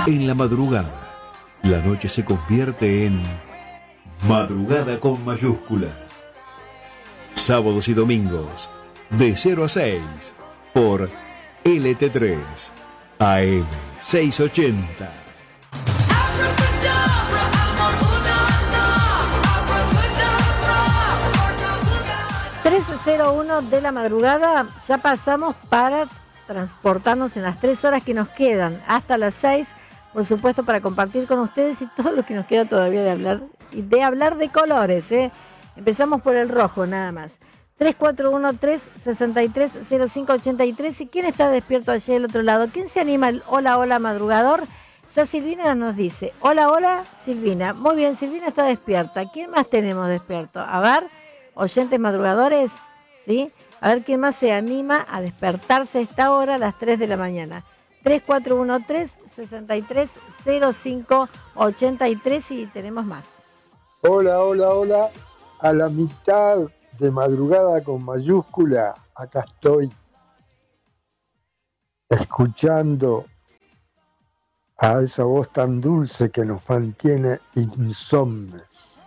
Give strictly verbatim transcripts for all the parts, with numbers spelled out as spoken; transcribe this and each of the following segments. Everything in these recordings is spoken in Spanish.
En la madrugada, la noche se convierte en madrugada con mayúscula. Sábados y domingos, de cero a seis, por L T tres, A M seiscientos ochenta. trece cero uno de la madrugada, ya pasamos para transportarnos en las tres horas que nos quedan, hasta las seis, por supuesto, para compartir con ustedes y todo lo que nos queda todavía de hablar, y de hablar de colores, ¿eh? Empezamos por el rojo, nada más. tres cuatro uno tres, seis tres cero cinco ocho tres. ¿Y quién está despierto allí del otro lado? ¿Quién se anima el hola, hola, madrugador? Ya Silvina nos dice, hola, hola, Silvina. Muy bien, Silvina está despierta. ¿Quién más tenemos despierto? A ver, oyentes madrugadores, ¿sí? A ver quién más se anima a despertarse a esta hora a las tres de la mañana. tres cuatro uno tres, seis tres cero cinco ocho tres y tenemos más. Hola, hola, hola. A la mitad de madrugada con mayúscula, acá estoy escuchando a esa voz tan dulce que nos mantiene insomnes.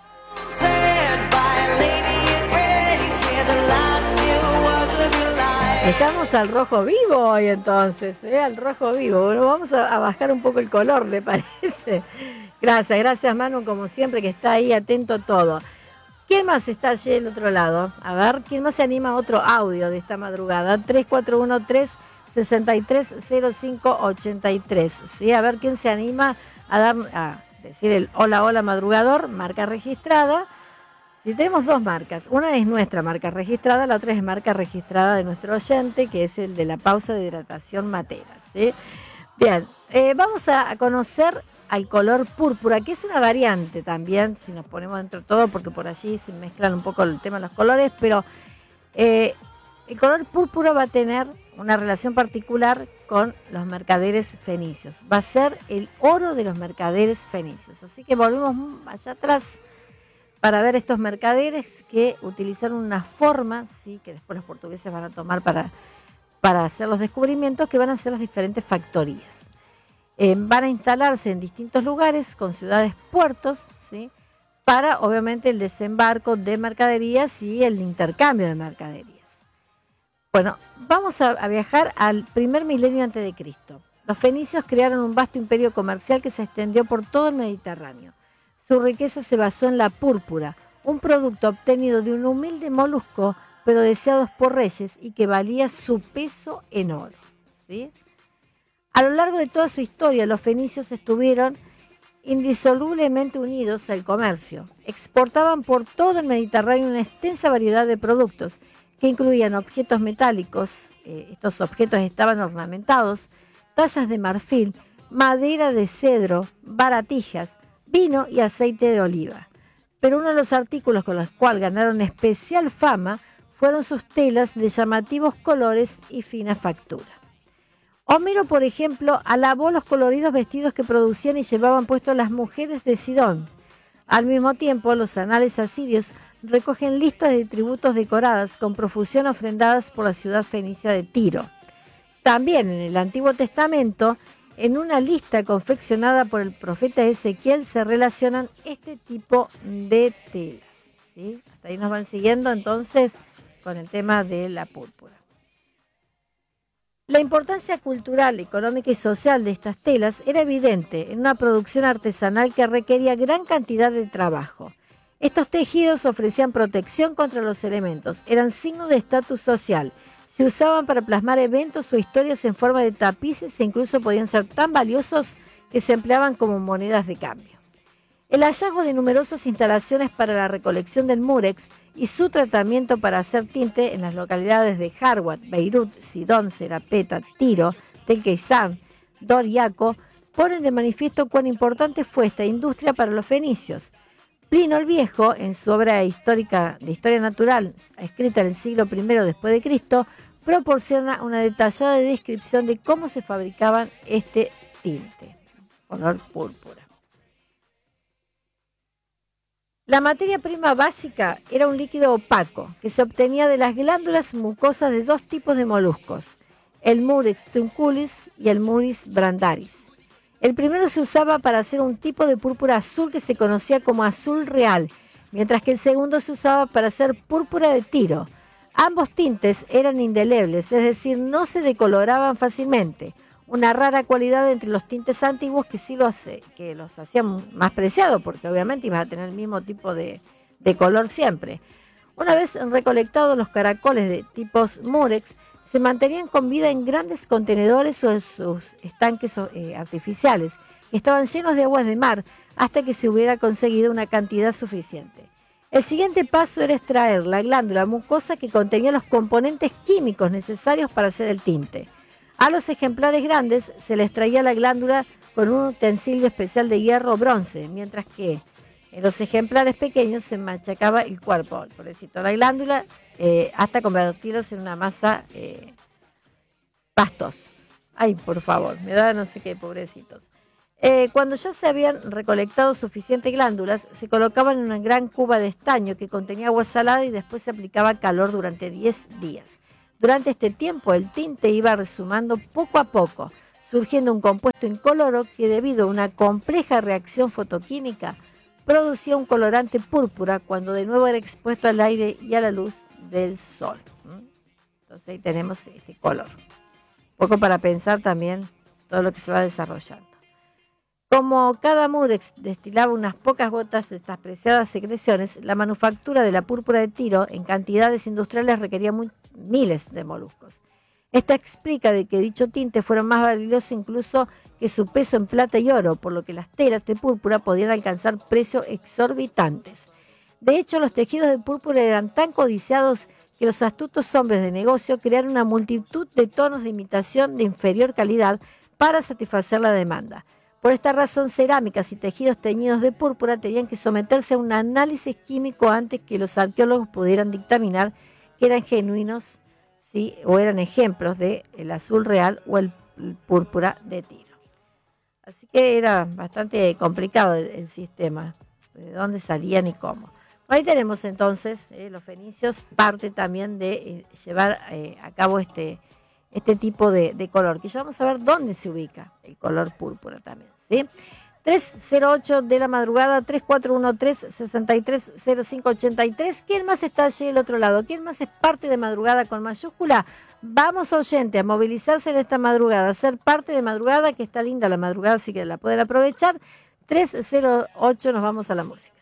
Estamos al rojo vivo hoy entonces, ¿eh? Al rojo vivo. Bueno, vamos a, a bajar un poco el color, ¿le parece? Gracias, gracias Manu, como siempre, que está ahí atento a todo. ¿Quién más está allí del otro lado? A ver, ¿quién más se anima a otro audio de esta madrugada? tres cuatro uno tres, seis tres cero cinco ocho tres. ¿Sí? A ver quién se anima a dar, a decir el hola, hola, madrugador, marca registrada. Si tenemos dos marcas, una es nuestra marca registrada, la otra es marca registrada de nuestro oyente, que es el de la pausa de hidratación matera, ¿sí? Bien, eh, vamos a conocer al color púrpura, que es una variante también, si nos ponemos dentro de todo, porque por allí se mezclan un poco el tema de los colores, pero eh, el color púrpura va a tener una relación particular con los mercaderes fenicios. Va a ser el oro de los mercaderes fenicios. Así que volvemos allá atrás para ver estos mercaderes que utilizaron una forma, sí, que después los portugueses van a tomar para, para hacer los descubrimientos, que van a ser las diferentes factorías. Eh, van a instalarse en distintos lugares con ciudades puertos, ¿sí? Para obviamente el desembarco de mercaderías y el intercambio de mercaderías. Bueno, vamos a, a viajar al primer milenio antes de Cristo. Los fenicios crearon un vasto imperio comercial que se extendió por todo el Mediterráneo. Su riqueza se basó en la púrpura, un producto obtenido de un humilde molusco, pero deseados por reyes y que valía su peso en oro, ¿sí? A lo largo de toda su historia, los fenicios estuvieron indisolublemente unidos al comercio. Exportaban por todo el Mediterráneo una extensa variedad de productos que incluían objetos metálicos, eh, estos objetos estaban ornamentados, tallas de marfil, madera de cedro, baratijas, vino y aceite de oliva. Pero uno de los artículos con los cuales ganaron especial fama fueron sus telas de llamativos colores y fina factura. Homero, por ejemplo, alabó los coloridos vestidos que producían y llevaban puestos las mujeres de Sidón. Al mismo tiempo, los anales asirios recogen listas de tributos decoradas con profusión ofrendadas por la ciudad fenicia de Tiro. También en el Antiguo Testamento, en una lista confeccionada por el profeta Ezequiel, se relacionan este tipo de telas, ¿sí? Hasta ahí nos van siguiendo entonces con el tema de la púrpura. La importancia cultural, económica y social de estas telas era evidente en una producción artesanal que requería gran cantidad de trabajo. Estos tejidos ofrecían protección contra los elementos, eran signo de estatus social, se usaban para plasmar eventos o historias en forma de tapices e incluso podían ser tan valiosos que se empleaban como monedas de cambio. El hallazgo de numerosas instalaciones para la recolección del múrex y su tratamiento para hacer tinte en las localidades de Harwat, Beirut, Sidón, Serapeta, Tiro, Tel Keisán, Dor y Aco ponen de manifiesto cuán importante fue esta industria para los fenicios. Plinio el Viejo, en su obra histórica de Historia Natural, escrita en el siglo primero después de Cristo, proporciona una detallada descripción de cómo se fabricaban este tinte, color púrpura. La materia prima básica era un líquido opaco que se obtenía de las glándulas mucosas de dos tipos de moluscos, el Murex trunculus y el Murex brandaris. El primero se usaba para hacer un tipo de púrpura azul que se conocía como azul real, mientras que el segundo se usaba para hacer púrpura de tiro. Ambos tintes eran indelebles, es decir, no se decoloraban fácilmente. Una rara cualidad entre los tintes antiguos que sí los, que los hacían más preciados, porque obviamente ibas a tener el mismo tipo de, de color siempre. Una vez recolectados los caracoles de tipos Murex, se mantenían con vida en grandes contenedores o en sus estanques eh, artificiales, que estaban llenos de aguas de mar hasta que se hubiera conseguido una cantidad suficiente. El siguiente paso era extraer la glándula mucosa que contenía los componentes químicos necesarios para hacer el tinte. A los ejemplares grandes se les traía la glándula con un utensilio especial de hierro o bronce, mientras que en los ejemplares pequeños se machacaba el cuerpo, por decirlo, la glándula, eh, hasta convertirlos en una masa eh, pastos. Ay, por favor, me da no sé qué, pobrecitos. Eh, cuando ya se habían recolectado suficientes glándulas, se colocaban en una gran cuba de estaño que contenía agua salada y después se aplicaba calor durante diez días. Durante este tiempo el tinte iba resumando poco a poco, surgiendo un compuesto incoloro que debido a una compleja reacción fotoquímica producía un colorante púrpura cuando de nuevo era expuesto al aire y a la luz del sol. Entonces ahí tenemos este color. Poco para pensar también todo lo que se va desarrollando. Como cada Murex destilaba unas pocas gotas de estas preciadas secreciones, la manufactura de la púrpura de tiro en cantidades industriales requería muy, miles de moluscos. Esto explica de que dicho tinte fuera más valioso incluso que su peso en plata y oro, por lo que las telas de púrpura podían alcanzar precios exorbitantes. De hecho, los tejidos de púrpura eran tan codiciados que los astutos hombres de negocio crearon una multitud de tonos de imitación de inferior calidad para satisfacer la demanda. Por esta razón, cerámicas y tejidos teñidos de púrpura tenían que someterse a un análisis químico antes que los arqueólogos pudieran dictaminar que eran genuinos, ¿sí?, o eran ejemplos del azul real o el, el púrpura de tiro. Así que era bastante complicado el, el sistema, de dónde salían y cómo. Ahí tenemos entonces eh, los fenicios, parte también de eh, llevar eh, a cabo este, este tipo de, de color, que ya vamos a ver dónde se ubica el color púrpura también, ¿sí? tres cero ocho de la madrugada, tres cuatro uno tres, seis tres cero cinco ocho tres. ¿Quién más está allí del otro lado? ¿Quién más es parte de Madrugada con mayúscula? Vamos, oyente, a movilizarse en esta madrugada, a ser parte de Madrugada, que está linda la madrugada, así que la pueden aprovechar. tres cero ocho, nos vamos a la música.